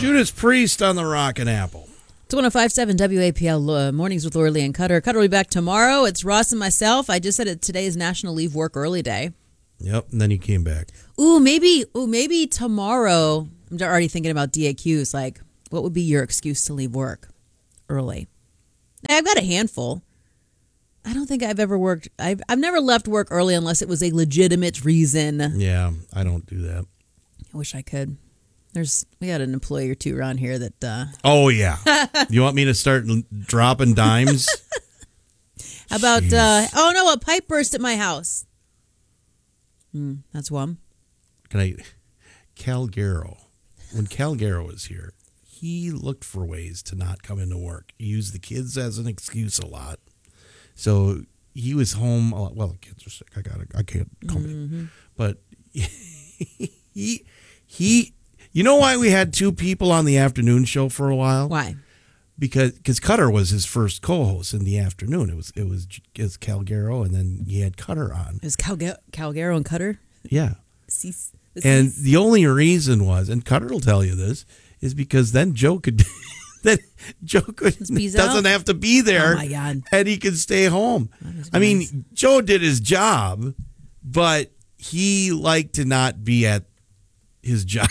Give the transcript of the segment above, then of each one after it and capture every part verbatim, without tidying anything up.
Judas Priest on the Rockin' Apple. It's one oh five point seven W A P L, uh, Mornings with Lori Lee and Cutter. Cutter will be back tomorrow. It's Ross and myself. I just said it, today is National Leave Work Early Day. Yep, and then you came back. Ooh, maybe ooh, maybe tomorrow, I'm already thinking about D A Qs. Like, what would be your excuse to leave work early? I've got a handful. I don't think I've ever worked. I've, I've never left work early unless it was a legitimate reason. Yeah, I don't do that. I wish I could. There's we got an employee or two around here that. Uh, oh yeah, you want me to start l- dropping dimes? How about? Uh, oh no, a pipe burst at my house. Mm, that's one. Can I? Cal Garrow. When Cal Garrow was here, he looked for ways to not come into work. He used the kids as an excuse a lot. So he was home a lot. Well, the kids are sick. I got. I can't come mm-hmm. in. But he he. You know why we had two people on the afternoon show for a while? Why? Because because Cutter was his first co-host in the afternoon. It was it was, it was Cal Garrow, and then he had Cutter on. It was Cal, Cal Garrow and Cutter? Yeah. Cease, and cease. The only reason was, and Cutter will tell you this, is because then Joe could then Joe could, doesn't out? have to be there. Oh my God. And he can stay home. I mean, nice. Joe did his job, but he liked to not be at his job.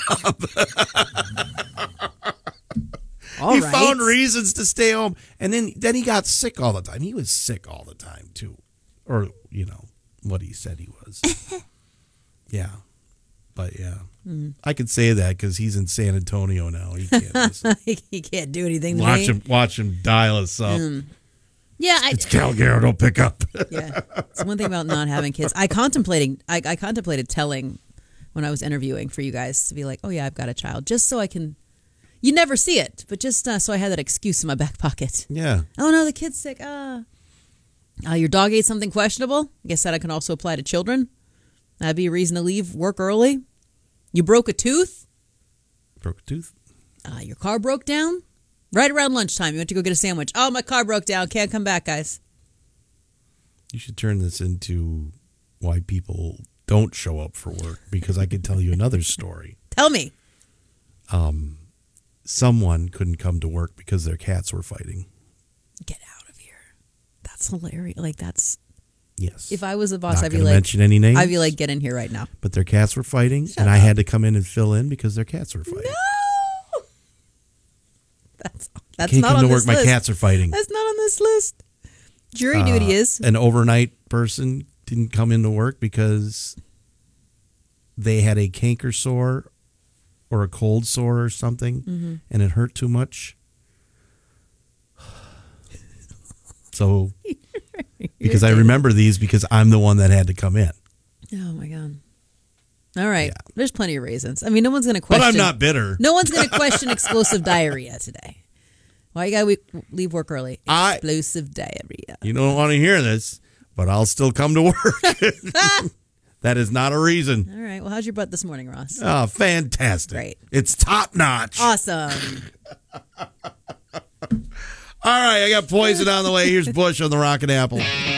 All he right. found reasons to stay home, and then then he got sick all the time. He was sick all the time too, or you know what he said he was. Yeah, but yeah, mm. I could say that because he's in San Antonio now. He can't listen. He can't do anything. Watch to him, watch him dial us up. Mm. Yeah, I, it's Cal Garrow. Don't pick up. Yeah, it's one thing about not having kids. I contemplating. I, I contemplated telling. When I was interviewing for you guys to be like, oh, yeah, I've got a child, just so I can, you never see it, but just uh, so I had that excuse in my back pocket. Yeah. Oh, no, the kid's sick. Ah. Uh, your dog ate something questionable. I guess that can also apply to children. That'd be a reason to leave work early. You broke a tooth. Broke a tooth. Uh, your car broke down. Right around lunchtime, you went to go get a sandwich. Oh, my car broke down. Can't come back, guys. You should turn this into why people don't show up for work, because I could tell you another story. Tell me. Um, someone couldn't come to work because their cats were fighting. Get out of here. That's hilarious. Like, that's... Yes. If I was a boss, Not I'd be gonna like... mention any names. I'd be like, get in here right now. But their cats were fighting, Shut and up. I had to come in and fill in because their cats were fighting. No! That's, that's Can't not come on to this work, list. my cats are fighting. That's not on this list. Jury Uh, duty is... An overnight person didn't come into work because... they had a canker sore or a cold sore or something, mm-hmm. and it hurt too much. So, because I remember these because I'm the one that had to come in. Oh, my God. All right. Yeah. There's plenty of reasons. I mean, no one's going to question... But I'm not bitter. No one's going to question explosive diarrhea today. Why you got to leave work early? I, explosive diarrhea. You don't want to hear this, but I'll still come to work. That is not a reason. All right. Well, how's your butt this morning, Ross? Oh, fantastic. Great. It's top notch. Awesome. All right. I got Poison on the way. Here's Bush on the Rockin' Apple.